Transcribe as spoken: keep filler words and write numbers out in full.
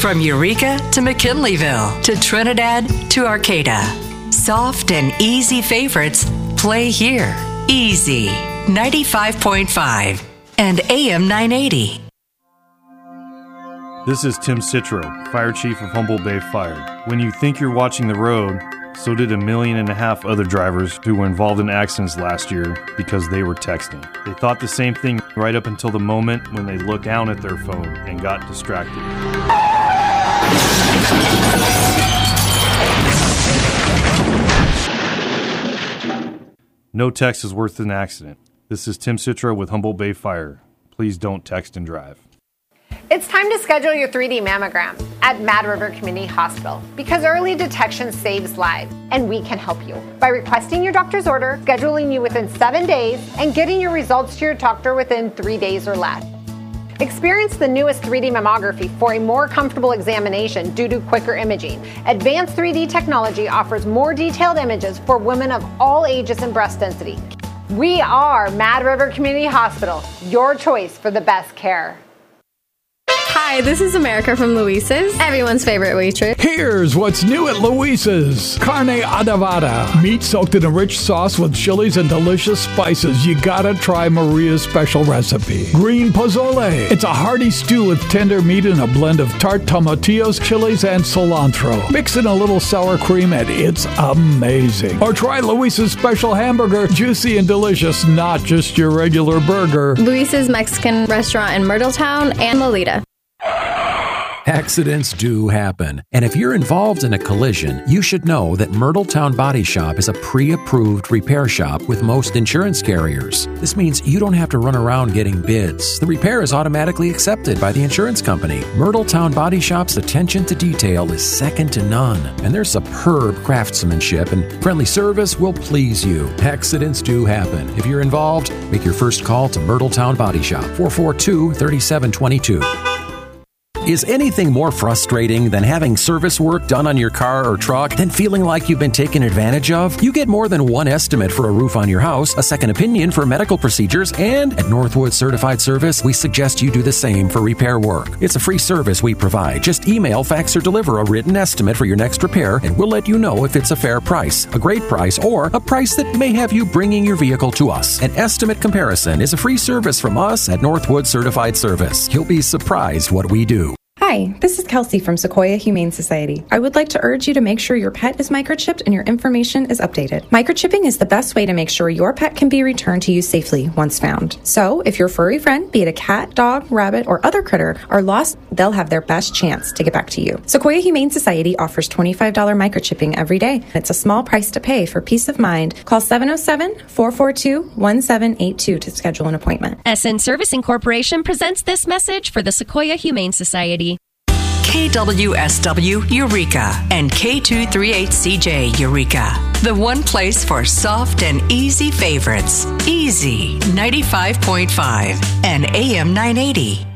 From Eureka to McKinleyville to Trinidad to Arcata. Soft and easy favorites play here. Easy. ninety-five point five and A M nine eighty. This is Tim Citro, Fire Chief of Humboldt Bay Fire. When you think you're watching the road, so did a million and a half other drivers who were involved in accidents last year because they were texting. They thought the same thing right up until the moment when they looked down at their phone and got distracted. No text is worth an accident. This is Tim Citro with Humboldt Bay Fire. Please don't text and drive. It's time to schedule your three D mammogram at Mad River Community Hospital because early detection saves lives, and we can help you by requesting your doctor's order, scheduling you within seven days, and getting your results to your doctor within three days or less. Experience the newest three D mammography for a more comfortable examination due to quicker imaging. Advanced three D technology offers more detailed images for women of all ages and breast density. We are Mad River Community Hospital, your choice for the best care. Hi, this is America from Luisa's, everyone's favorite waitress. Here's what's new at Luisa's. Carne adobada. Meat soaked in a rich sauce with chilies and delicious spices. You gotta try Maria's special recipe. Green pozole. It's a hearty stew with tender meat and a blend of tart tomatillos, chilies, and cilantro. Mix in a little sour cream and it's amazing. Or try Luisa's special hamburger. Juicy and delicious, not just your regular burger. Luisa's Mexican restaurant in Myrtletown and Lolita. Accidents do happen, and if you're involved in a collision, you should know that Myrtletown Body Shop is a pre-approved repair shop with most insurance carriers. This means you don't have to run around getting bids. The repair is automatically accepted by the insurance company. Myrtletown Body Shop's attention to detail is second to none, and their superb craftsmanship and friendly service will please you. Accidents do happen. If you're involved, make your first call to Myrtletown Body Shop, four four two, three seven two two. Is anything more frustrating than having service work done on your car or truck than feeling like you've been taken advantage of? You get more than one estimate for a roof on your house, a second opinion for medical procedures, and at Northwood Certified Service, we suggest you do the same for repair work. It's a free service we provide. Just email, fax, or deliver a written estimate for your next repair, and we'll let you know if it's a fair price, a great price, or a price that may have you bringing your vehicle to us. An estimate comparison is a free service from us at Northwood Certified Service. You'll be surprised what we do. Hi, this is Kelsey from Sequoia Humane Society. I would like to urge you to make sure your pet is microchipped and your information is updated. Microchipping is the best way to make sure your pet can be returned to you safely once found. So, if your furry friend, be it a cat, dog, rabbit, or other critter, are lost, they'll have their best chance to get back to you. Sequoia Humane Society offers twenty-five dollars microchipping every day. It's a small price to pay for peace of mind. Call seven oh seven, four four two, one seven eight two to schedule an appointment. S N Servicing Corporation presents this message for the Sequoia Humane Society. K W S W Eureka and K two thirty-eight C J Eureka. The one place for soft and easy favorites. Easy ninety-five point five and A M nine eighty.